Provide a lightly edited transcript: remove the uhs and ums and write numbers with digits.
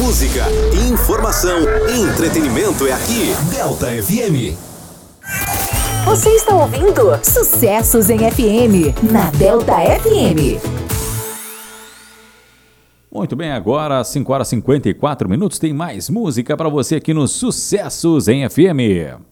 Música, informação, entretenimento é aqui. Delta FM. Você está ouvindo Sucessos em FM, na Delta FM. Muito bem, agora 5 horas e 54 minutos, tem mais música para você aqui no Sucessos em FM.